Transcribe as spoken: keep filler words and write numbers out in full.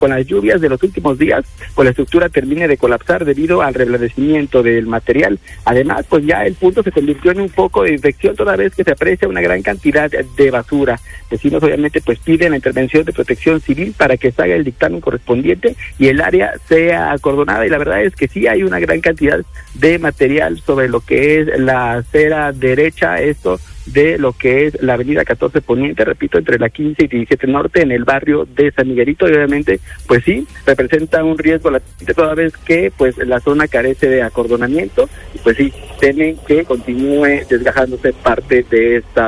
con las lluvias de los últimos días, pues la estructura termine de colapsar debido al reblandecimiento del material. Además, pues ya el punto se convirtió en un foco de infección toda vez que se aprecia una gran cantidad de basura. Vecinos obviamente pues piden la intervención de Protección Civil para que se haga el dictamen correspondiente y el área sea acordonada, y la verdad es que sí hay una gran cantidad de material sobre lo que es la acera derecha, esto de lo que es la avenida catorce Poniente, repito, entre la quince y diecisiete Norte, en el barrio de San Miguelito, y obviamente, pues sí, representa un riesgo latente toda vez que pues la zona carece de acordonamiento, y pues sí, temen que continúe desgajándose parte de esta